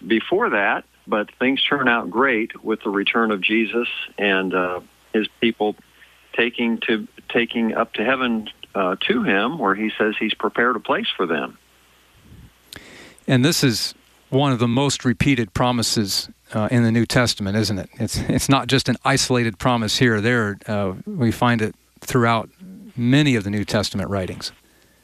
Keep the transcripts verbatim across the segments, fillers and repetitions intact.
before that, but things turn out great with the return of Jesus and uh, his people taking to taking up to heaven uh, to him, where he says he's prepared a place for them. And this is one of the most repeated promises uh, in the New Testament, isn't it? It's it's not just an isolated promise here or there. Uh, we find it throughout many of the New Testament writings.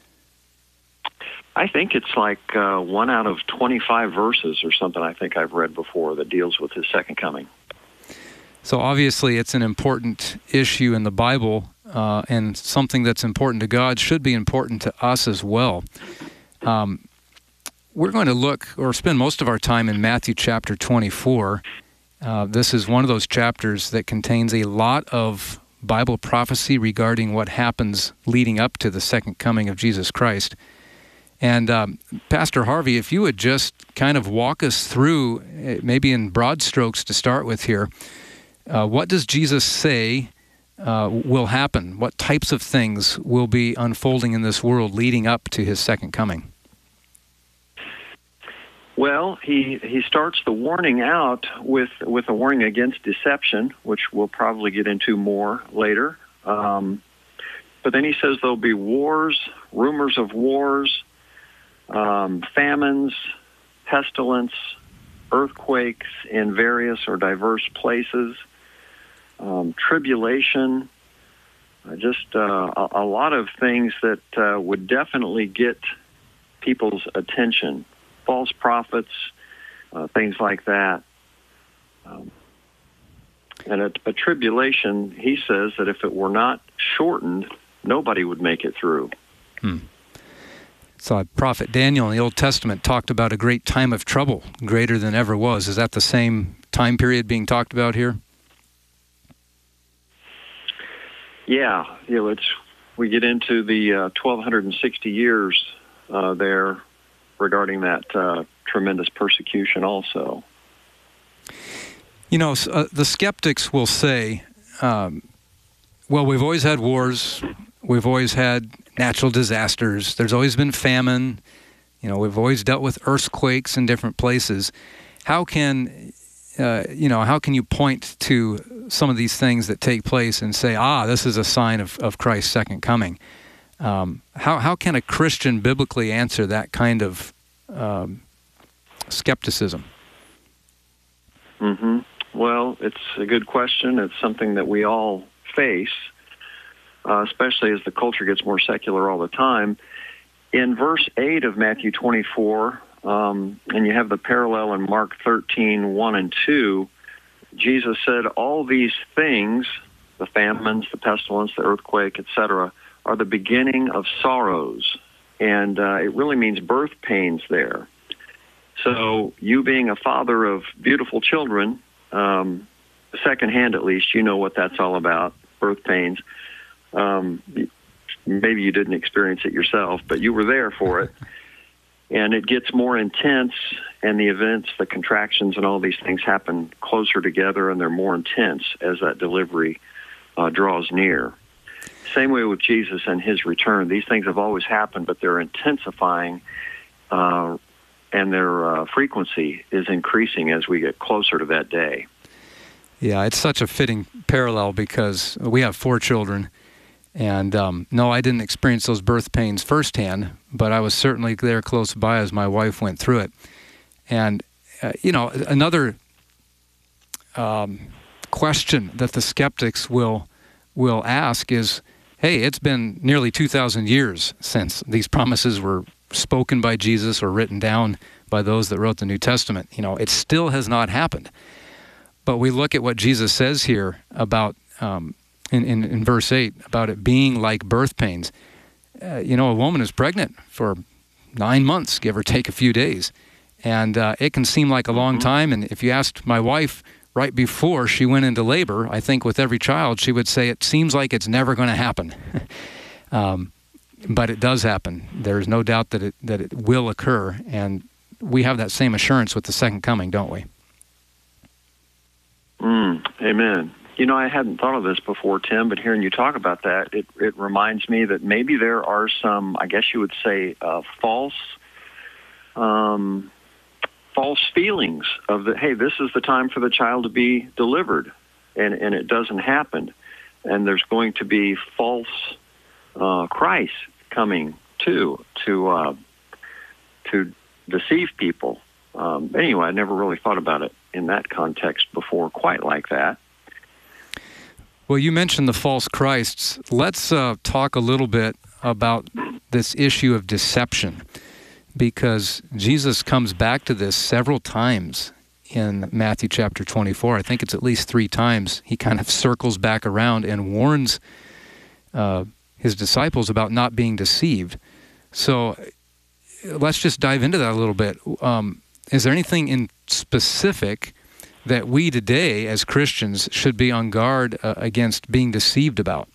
I think it's like uh, one out of twenty-five verses or something I think I've read before that deals with his second coming. So obviously it's an important issue in the Bible, uh, and something that's important to God should be important to us as well. Um, we're going to look or spend most of our time in Matthew chapter twenty-four. Uh, this is one of those chapters that contains a lot of Bible prophecy regarding what happens leading up to the second coming of Jesus Christ. And um, Pastor Harvey, if you would just kind of walk us through, maybe in broad strokes to start with here, uh, what does Jesus say uh, will happen? What types of things will be unfolding in this world leading up to his second coming? Well, he, he starts the warning out with, with a warning against deception, which we'll probably get into more later. Um, but then he says there'll be wars, rumors of wars, Um, famines, pestilence, earthquakes in various or diverse places, um, tribulation, uh, just uh, a, a lot of things that uh, would definitely get people's attention. False prophets, uh, things like that. Um, and a, a tribulation, he says that if it were not shortened, nobody would make it through. Hmm. So Prophet Daniel in the Old Testament talked about a great time of trouble, greater than ever was. Is that the same time period being talked about here? Yeah, you know, it's, we get into the uh, twelve sixty years uh, there regarding that uh, tremendous persecution also. You know, uh, the skeptics will say, um, well, we've always had wars, we've always had natural disasters, there's always been famine, you know, we've always dealt with earthquakes in different places. How can, uh, you know, how can you point to some of these things that take place and say, ah, this is a sign of, of Christ's second coming? Um, how, how can a Christian biblically answer that kind of um, skepticism? Mm-hmm. Well, it's a good question. It's something that we all face. Uh, especially as the culture gets more secular all the time. In verse eight of Matthew twenty-four, um, and you have the parallel in Mark thirteen, one and two, Jesus said, all these things, the famines, the pestilence, the earthquake, et cetera, are the beginning of sorrows. And uh, it really means birth pains there. So you being a father of beautiful children, um, secondhand at least, you know what that's all about, birth pains. Um, maybe you didn't experience it yourself, but you were there for it. And it gets more intense, and the events, the contractions, and all these things happen closer together, and they're more intense as that delivery uh, draws near. Same way with Jesus and his return. These things have always happened, but they're intensifying, uh, and their uh, frequency is increasing as we get closer to that day. Yeah, it's such a fitting parallel because we have four children. And um, no, I didn't experience those birth pains firsthand, but I was certainly there close by as my wife went through it. And, uh, you know, another um, question that the skeptics will will ask is, hey, it's been nearly two thousand years since these promises were spoken by Jesus or written down by those that wrote the New Testament. You know, it still has not happened. But we look at what Jesus says here about um, In, in, in verse eight, about it being like birth pains. Uh, you know, a woman is pregnant for nine months, give or take a few days. And uh, it can seem like a long time. And if you asked my wife right before she went into labor, I think with every child, she would say, it seems like it's never going to happen. um, but it does happen. There's no doubt that it, that it will occur. And we have that same assurance with the second coming, don't we? Mm, amen. You know, I hadn't thought of this before, Tim, but hearing you talk about that, it, it reminds me that maybe there are some, I guess you would say, uh, false um, false feelings of that, hey, this is the time for the child to be delivered, and, and it doesn't happen. And there's going to be false uh, Christ coming too to uh, to deceive people. Um, anyway, I never really thought about it in that context before, quite like that. Well, you mentioned the false Christs. Let's uh, talk a little bit about this issue of deception, because Jesus comes back to this several times in Matthew chapter twenty-four. I think it's at least three times. He kind of circles back around and warns uh, his disciples about not being deceived. So let's just dive into that a little bit. Um, is there anything in specific that we today as Christians should be on guard uh, against being deceived about?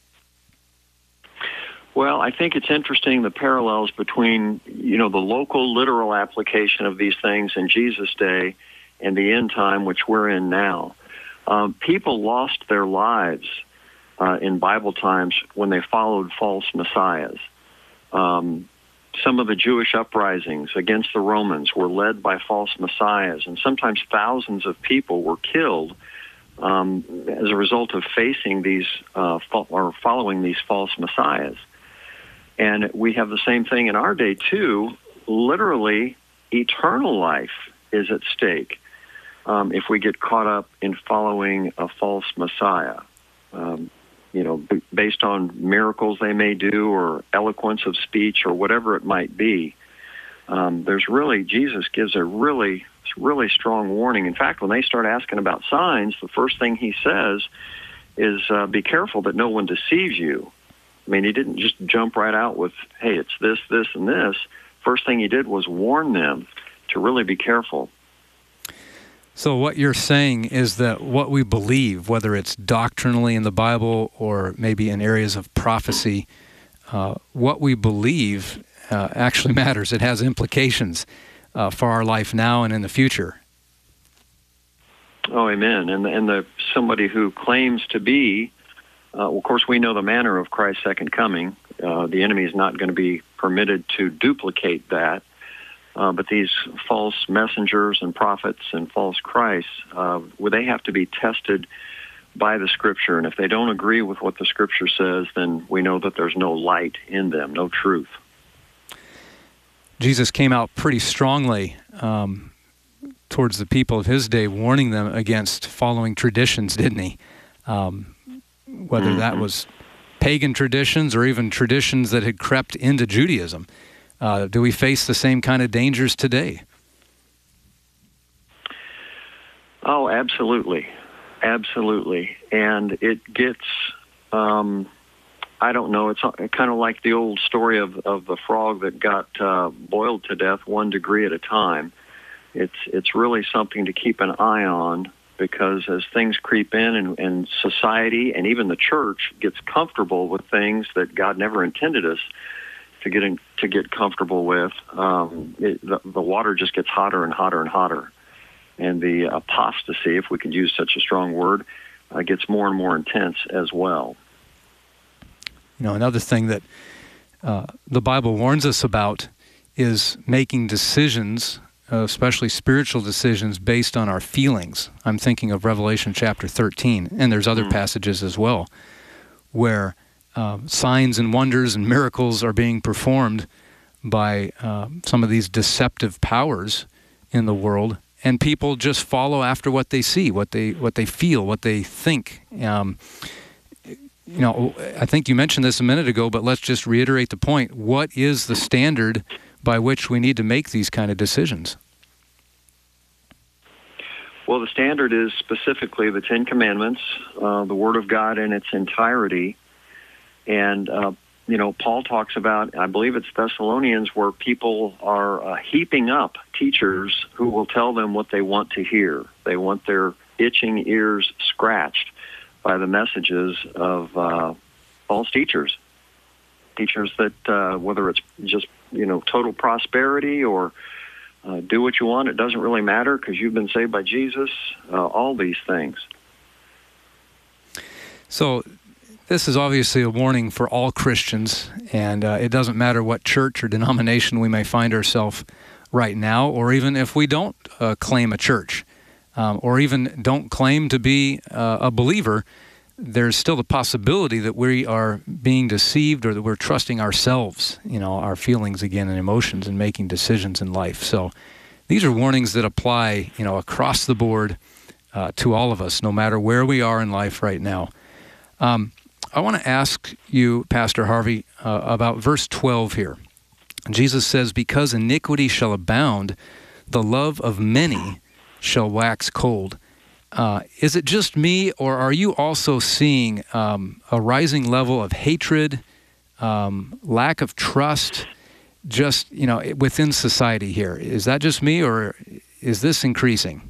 Well, I think it's interesting, the parallels between, you know, the local literal application of these things in Jesus' day and the end time, which we're in now. Um, people lost their lives uh, in Bible times when they followed false messiahs. Um, some of the Jewish uprisings against the Romans were led by false messiahs, and sometimes thousands of people were killed um, as a result of facing these uh, fo- or following these false messiahs. And we have the same thing in our day, too. Literally, eternal life is at stake um, if we get caught up in following a false Messiah, um, you know, b- based on miracles they may do or eloquence of speech or whatever it might be. Um, there's really, Jesus gives a really, really strong warning. In fact, when they start asking about signs, the first thing he says is uh, be careful that no one deceives you. I mean, he didn't just jump right out with, hey, it's this, this, and this. First thing he did was warn them to really be careful. So what you're saying is that what we believe, whether it's doctrinally in the Bible or maybe in areas of prophecy, uh, what we believe uh, actually matters. It has implications uh, for our life now and in the future. Oh, amen. And, and the somebody who claims to be Uh, well, of course, we know the manner of Christ's second coming. Uh, the enemy is not going to be permitted to duplicate that. Uh, but these false messengers and prophets and false Christs, uh, well, they have to be tested by the Scripture. And if they don't agree with what the Scripture says, then we know that there's no light in them, no truth. Jesus came out pretty strongly um, towards the people of his day, warning them against following traditions, didn't he? Um, whether that was pagan traditions or even traditions that had crept into Judaism. Uh, do we face the same kind of dangers today? Oh, absolutely. Absolutely. And it gets, um, I don't know, it's kind of like the old story of, of the frog that got uh, boiled to death one degree at a time. It's, it's really something to keep an eye on, because as things creep in and, and society and even the church gets comfortable with things that God never intended us to get in, to get comfortable with, um, it, the, the water just gets hotter and hotter and hotter. And the apostasy, if we could use such a strong word, uh, gets more and more intense as well. You know, another thing that uh, the Bible warns us about is making decisions, Uh, especially spiritual decisions, based on our feelings. I'm thinking of Revelation chapter thirteen, and there's other mm. passages as well, where uh, signs and wonders and miracles are being performed by uh, some of these deceptive powers in the world, and people just follow after what they see, what they what they feel, what they think. Um, you know, I think you mentioned this a minute ago, but let's just reiterate the point. What is the standard by which we need to make these kind of decisions? Well, the standard is specifically the Ten Commandments, uh, the Word of God in its entirety. And, uh, you know, Paul talks about, I believe it's Thessalonians, where people are uh, heaping up teachers who will tell them what they want to hear. They want their itching ears scratched by the messages of uh, false teachers. Teachers that, uh, whether it's just, you know, total prosperity or uh, do what you want, it doesn't really matter because you've been saved by Jesus, uh, all these things. So this is obviously a warning for all Christians, and uh, it doesn't matter what church or denomination we may find ourselves right now, or even if we don't uh, claim a church, um, or even don't claim to be uh, a believer, there's still the possibility that we are being deceived or that we're trusting ourselves, you know, our feelings again and emotions and making decisions in life. So these are warnings that apply, you know, across the board uh, to all of us, no matter where we are in life right now. Um, I want to ask you, Pastor Harvey, uh, about verse twelve here. Jesus says, "Because iniquity shall abound, the love of many shall wax cold." Uh, is it just me, or are you also seeing um, a rising level of hatred, um, lack of trust, just, you know, within society here? Is that just me, or is this increasing?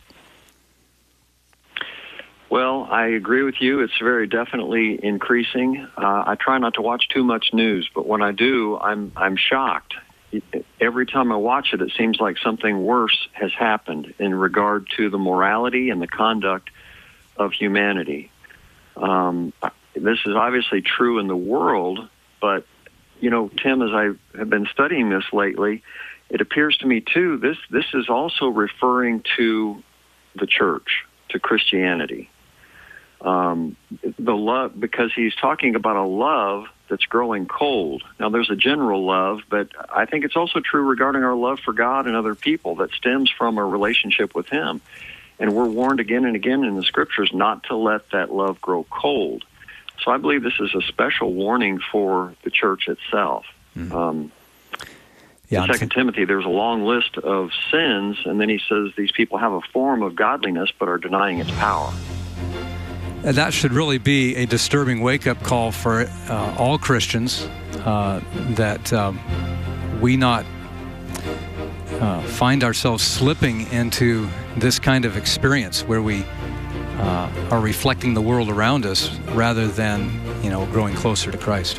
Well, I agree with you. It's very definitely increasing. Uh, I try not to watch too much news, but when I do, I'm I'm shocked. Every time I watch it, it seems like something worse has happened in regard to the morality and the conduct of humanity. Um, this is obviously true in the world, but, you know, Tim, as I have been studying this lately, it appears to me, too, this, this is also referring to the church, to Christianity. Um, the love, because he's talking about a love that's growing cold. Now, there's a general love, but I think it's also true regarding our love for God and other people that stems from our relationship with Him. And we're warned again and again in the Scriptures not to let that love grow cold. So I believe this is a special warning for the church itself. Mm-hmm. Um, yeah, in Second Timothy, there's a long list of sins, and then he says these people have a form of godliness but are denying its power. And that should really be a disturbing wake-up call for uh, all Christians, uh, that um, we not uh, find ourselves slipping into this kind of experience where we uh, are reflecting the world around us rather than, you know, growing closer to Christ.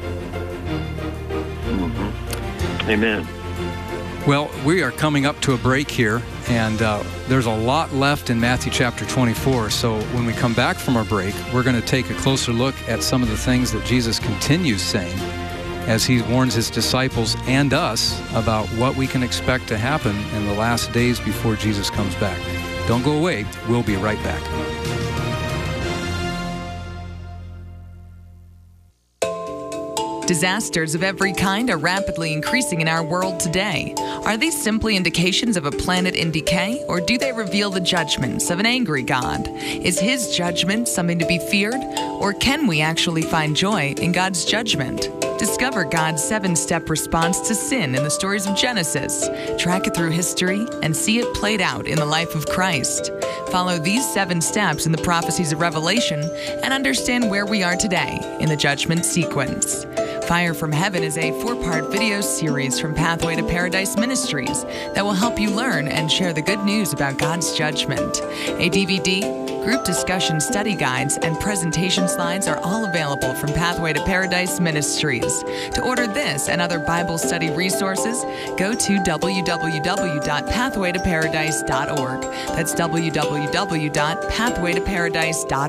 Mm-hmm. Amen. Well, we are coming up to a break here, and uh, there's a lot left in Matthew chapter twenty-four. So when we come back from our break, we're going to take a closer look at some of the things that Jesus continues saying as he warns his disciples and us about what we can expect to happen in the last days before Jesus comes back. Don't go away. We'll be right back. Disasters of every kind are rapidly increasing in our world today. Are these simply indications of a planet in decay, or do they reveal the judgments of an angry God? Is his judgment something to be feared, or can we actually find joy in God's judgment? Discover God's seven-step response to sin in the stories of Genesis. Track it through history and see it played out in the life of Christ. Follow these seven steps in the prophecies of Revelation and understand where we are today in the judgment sequence. Fire from Heaven is a four-part video series from Pathway to Paradise Ministries that will help you learn and share the good news about God's judgment. A D V D, group discussion study guides, and presentation slides are all available from Pathway to Paradise Ministries. To order this and other Bible study resources, go to w w w dot pathway to paradise dot org. That's w w w dot pathway to paradise dot org.